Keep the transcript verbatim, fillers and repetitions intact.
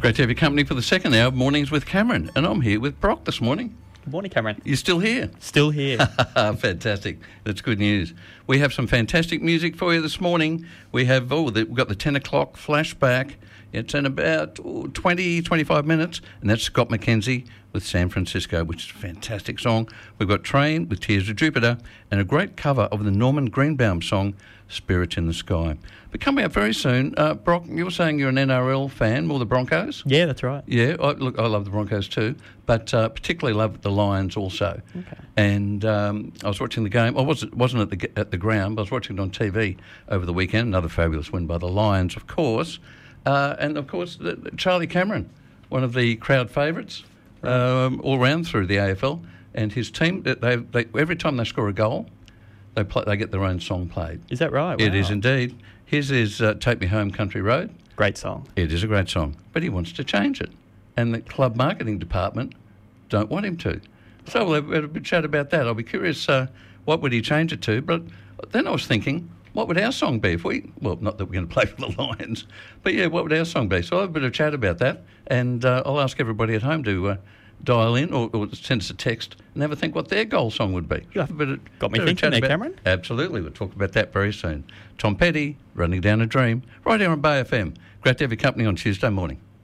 Great to have your company for the second hour of Mornings with Cameron. And I'm here with Brock this morning. Good morning, Cameron. You're still here? Still here. Fantastic. That's good news. We have some fantastic music for you this morning. We have, oh, the, we've got the ten o'clock flashback. It's in about oh, twenty, twenty-five minutes. And that's Scott McKenzie with San Francisco, which is a fantastic song. We've got Train with Tears of Jupiter and a great cover of the Norman Greenbaum song, Spirit in the Sky. But coming up very soon, uh, Brock, you were saying you're an N R L fan, more the Broncos? Yeah, that's right. Yeah, I, look, I love the Broncos too, but uh, particularly love the Lions also. Okay. And um, I was watching the game. I wasn't, wasn't at the at the ground, but I was watching it on T V over the weekend. Another fabulous win by the Lions, of course. Uh, and, of course, the, the Charlie Cameron, one of the crowd favourites um, all round through the A F L. And his team, they, they, every time they score a goal, they play, they get their own song played. Is that right? It Wow. is indeed. His is uh, Take Me Home Country Road. Great song. It is a great song, but he wants to change it. And the club marketing department don't want him to. So we'll have, we'll have a chat about that. I'll be curious, uh, what would he change it to? But then I was thinking, what would our song be if we, well, not that we're going to play for the Lions, but yeah, what would our song be? So I'll have a bit of chat about that, and uh, I'll ask everybody at home to uh, dial in or, or send us a text and have a think what their goal song would be. You have a bit of, got me bit of thinking there, about, Cameron. Absolutely, we'll talk about that very soon. Tom Petty, Running Down a Dream, right here on Bay F M. Great to have your company on Tuesday morning.